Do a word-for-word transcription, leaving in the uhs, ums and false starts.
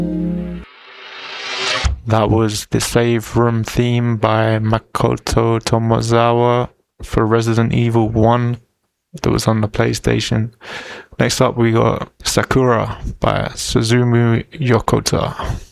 That was the Save Room theme by Makoto Tomozawa for Resident Evil one that was on the PlayStation. Next up we got Sakura by Suzumu Yokota.